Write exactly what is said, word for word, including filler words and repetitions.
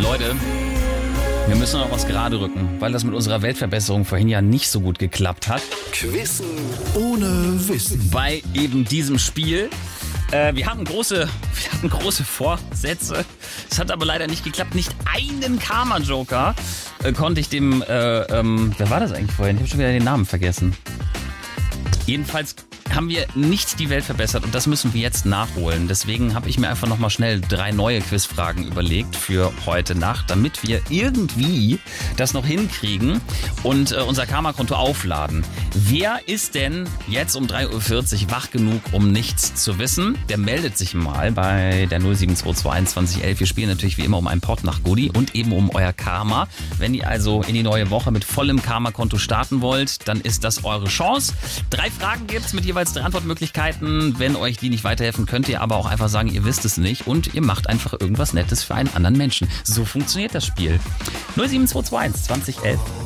Leute, wir müssen noch was gerade rücken, weil das mit unserer Weltverbesserung vorhin ja nicht so gut geklappt hat. Quizzen ohne Wissen. Bei eben diesem Spiel. Äh, wir hatten große, wir hatten große Vorsätze. Es hat aber leider nicht geklappt. Nicht einen Karma-Joker äh, konnte ich dem, äh, ähm, wer war das eigentlich vorhin? Ich habe schon wieder den Namen vergessen. Jedenfalls haben wir nicht die Welt verbessert und das müssen wir jetzt nachholen. Deswegen habe ich mir einfach nochmal schnell drei neue Quizfragen überlegt für heute Nacht, damit wir irgendwie das noch hinkriegen und äh, unser Karma-Konto aufladen. Wer ist denn jetzt um drei Uhr vierzig wach genug, um nichts zu wissen? Der meldet sich mal bei der null sieben zwei zwei einundzwanzig elf. Wir spielen natürlich wie immer um einen Pott nach Goodie und eben um euer Karma. Wenn ihr also in die neue Woche mit vollem Karma-Konto starten wollt, dann ist das eure Chance. Drei Fragen gibt's mit jeweils drei Antwortmöglichkeiten. Wenn euch die nicht weiterhelfen, könnt ihr aber auch einfach sagen, ihr wisst es nicht und ihr macht einfach irgendwas Nettes für einen anderen Menschen. So funktioniert das Spiel. null sieben zwei zwei eins zwanzig elf.